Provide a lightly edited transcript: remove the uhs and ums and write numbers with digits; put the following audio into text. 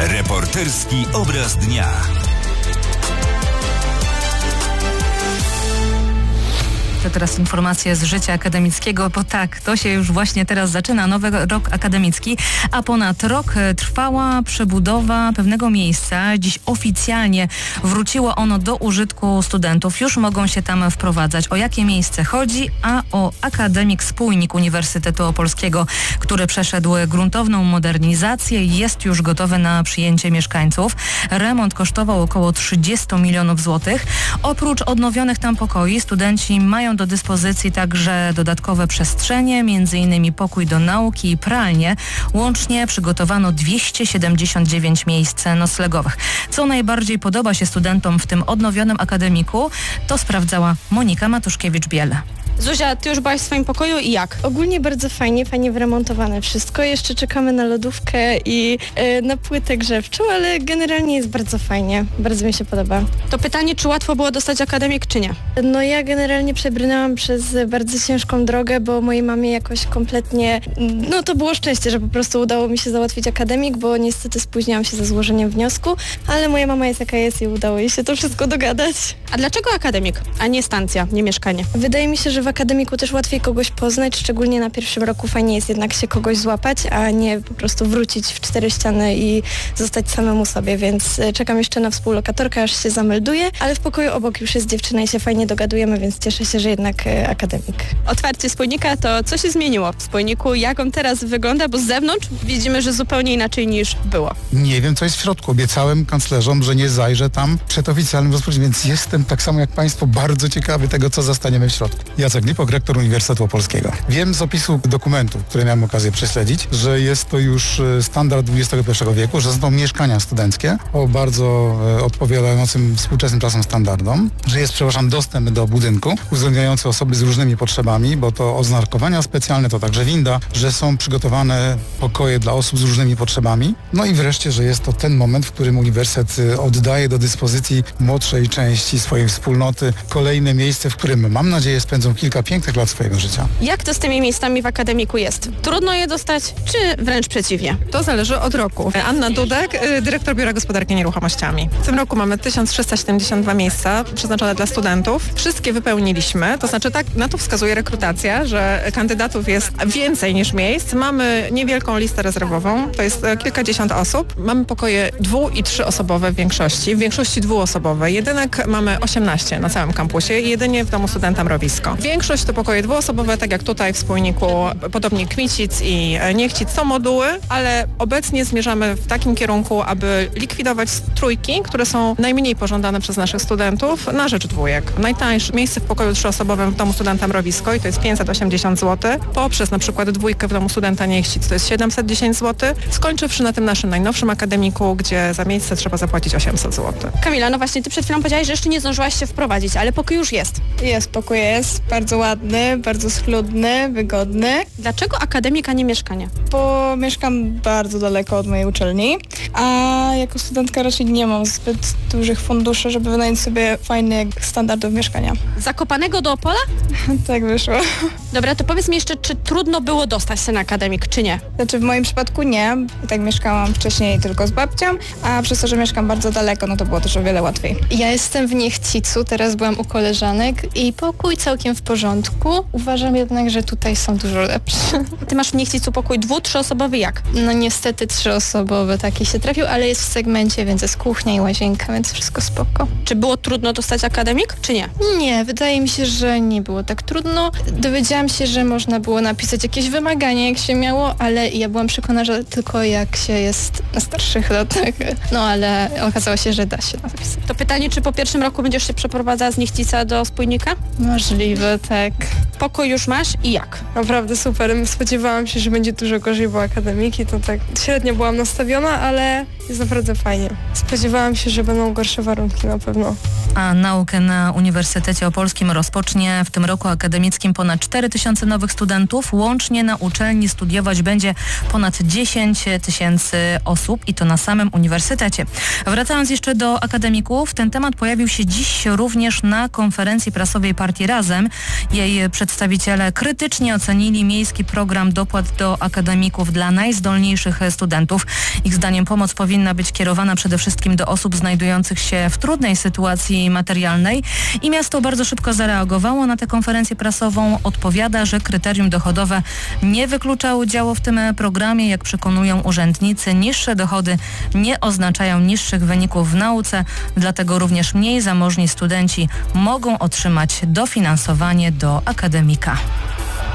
Reporterski obraz dnia. To teraz informacje z życia akademickiego, bo tak, to się już właśnie teraz zaczyna, nowy rok akademicki, a ponad rok trwała przebudowa pewnego miejsca. Dziś oficjalnie wróciło ono do użytku studentów. Już mogą się tam wprowadzać. O jakie miejsce chodzi? A o Akademik Spójnik Uniwersytetu Opolskiego, który przeszedł gruntowną modernizację i jest już gotowy na przyjęcie mieszkańców. Remont kosztował około 30 milionów złotych. Oprócz odnowionych tam pokoi, studenci mają do dyspozycji także dodatkowe przestrzenie, m.in. pokój do nauki i pralnię. Łącznie przygotowano 279 miejsc noclegowych. Co najbardziej podoba się studentom w tym odnowionym akademiku, to sprawdzała Monika Matuszkiewicz-Biel. Zuzia, ty już byłaś w swoim pokoju i jak? Ogólnie bardzo fajnie wyremontowane wszystko. Jeszcze czekamy na lodówkę i na płytę grzewczą, ale generalnie jest bardzo fajnie. Bardzo mi się podoba. To pytanie, czy łatwo było dostać akademik, czy nie? No ja generalnie przebrnęłam przez bardzo ciężką drogę, bo mojej mamie jakoś kompletnie... No to było szczęście, że po prostu udało mi się załatwić akademik, bo niestety spóźniłam się ze złożeniem wniosku, ale moja mama jest jaka jest i udało jej się to wszystko dogadać. A dlaczego akademik, a nie stacja, nie mieszkanie? Wydaje mi się, że w akademiku też łatwiej kogoś poznać, szczególnie na pierwszym roku fajnie jest jednak się kogoś złapać, a nie po prostu wrócić w cztery ściany i zostać samemu sobie, więc czekam jeszcze na współlokatorkę, aż się zamelduje, ale w pokoju obok już jest dziewczyna i się fajnie dogadujemy, więc cieszę się, że jednak akademik. Otwarcie spójnika, to co się zmieniło w spójniku? Jak on teraz wygląda? Bo z zewnątrz widzimy, że zupełnie inaczej niż było. Nie wiem, co jest w środku. Obiecałem kanclerzom, że nie zajrzę tam przed oficjalnym rozpoczęciem, więc jestem tak samo jak Państwo bardzo ciekawy tego, co zastaniemy w środku. Jacek Lipok, rektor Uniwersytetu Opolskiego. Wiem z opisu dokumentów, które miałem okazję prześledzić, że jest to już standard XXI wieku, że są to mieszkania studenckie o bardzo odpowiadającym współczesnym czasem standardom, że jest, przepraszam, dostęp do budynku uwzględniający osoby z różnymi potrzebami, bo to oznakowania specjalne, to także winda, że są przygotowane pokoje dla osób z różnymi potrzebami. No i wreszcie, że jest to ten moment, w którym uniwersytet oddaje do dyspozycji młodszej części swojej wspólnoty kolejne miejsce, w którym, mam nadzieję, spędzą kilka pięknych lat swojego życia. Jak to z tymi miejscami w akademiku jest? Trudno je dostać, czy wręcz przeciwnie? To zależy od roku. Anna Dudek, dyrektor Biura Gospodarki Nieruchomościami. W tym roku mamy 1372 miejsca przeznaczone dla studentów. Wszystkie wypełnili,śmy, to znaczy tak, na to wskazuje rekrutacja, że kandydatów jest więcej niż miejsc. Mamy niewielką listę rezerwową, to jest kilkadziesiąt osób. Mamy pokoje 2- i 3-osobowe w większości 2-osobowe. Jedynek mamy 18 na całym kampusie i jedynie w domu studenta Mrowisko. Większość to pokoje 2-osobowe, tak jak tutaj w spójniku, podobnie Kmicic i Niechcic, są moduły, ale obecnie zmierzamy w takim kierunku, aby likwidować trójki, które są najmniej pożądane przez naszych studentów, na rzecz dwójek. Najtańsze miejsce w pokoju 3-osobowym w domu studenta Mrowisko i to jest 580 zł, poprzez na przykład dwójkę w domu studenta Niechcic to jest 710 zł, skończywszy na tym naszym najnowszym akademiku, gdzie za miejsce trzeba zapłacić 800 zł. Kamila, no właśnie, ty przed chwilą powiedziałaś, że jeszcze nie zdążyłaś się wprowadzić, ale pokój już jest. Jest, pokój jest, bardzo ładny, bardzo schludny, wygodny. Dlaczego akademik, a nie mieszkanie? Bo mieszkam bardzo daleko od mojej uczelni, a jako studentka raczej nie mam zbyt dużych funduszy, żeby wynająć sobie fajnych standardów mieszkania. Zakopanego do Opola? Tak wyszło. Dobra, to powiedz mi jeszcze, czy trudno było dostać ten akademik, czy nie? Znaczy w moim przypadku nie. I tak mieszkałam wcześniej tylko z babcią, a przez to, że mieszkam bardzo daleko, no to było też o wiele łatwiej. Ja jestem w Niechcicu, teraz byłam u koleżanek i pokój całkiem w porządku. Uważam jednak, że tutaj są dużo lepsze. Ty masz w Niechcicu pokój 2-, 3-osobowy jak? No niestety 3-osobowy taki się trafił, ale jest w segmencie, więc jest kuchnia i łazienka, więc wszystko spoko. Czy było trudno dostać akademik, czy nie? Nie, wydaje mi się, że nie było tak trudno. Dowiedziałam się, że można było napisać jakieś wymagania, jak się miało, ale ja byłam przekonana, że tylko jak się jest na starszych latach. No ale okazało się, że da się napisać. To pytanie, czy po pierwszym roku będziesz się przeprowadzała z Niechcica do spójnika? Możliwe, tak. Pokój już masz i jak? Naprawdę super. Spodziewałam się, że będzie dużo gorzej, bo akademiki to tak średnio byłam nastawiona, ale jest naprawdę fajnie. Spodziewałam się, że będą gorsze warunki na pewno. A naukę na Uniwersytecie Opolskim rozpocznie w tym roku akademickim ponad 4000 nowych studentów. Łącznie na uczelni studiować będzie ponad 10 000 osób i to na samym uniwersytecie. Wracając jeszcze do akademików, ten temat pojawił się dziś również na konferencji prasowej Partii Razem. Jej przedstawiciele krytycznie ocenili miejski program dopłat do akademików dla najzdolniejszych studentów. Ich zdaniem pomoc powinna być kierowana przede wszystkim do osób znajdujących się w trudnej sytuacji materialnej i miasto bardzo szybko zareagowało na tę konferencję prasową. Odpowiada, że kryterium dochodowe nie wyklucza udziału w tym programie. Jak przekonują urzędnicy, niższe dochody nie oznaczają niższych wyników w nauce, dlatego również mniej zamożni studenci mogą otrzymać dofinansowanie do akademika.